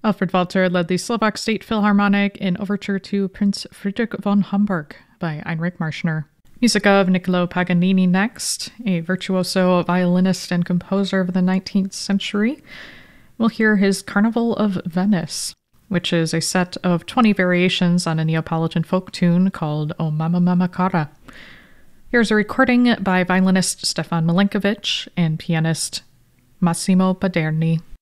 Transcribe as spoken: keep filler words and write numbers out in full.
Alfred Walter led the Slovak State Philharmonic in Overture to Prince Friedrich von Hamburg by Heinrich Marschner. Music of Niccolo Paganini next, a virtuoso violinist and composer of the nineteenth century. We'll hear his Carnival of Venice, which is a set of twenty variations on a Neapolitan folk tune called O Mamma Mamma Cara. Here's a recording by violinist Stefan Milenkovic and pianist Massimo Paderni.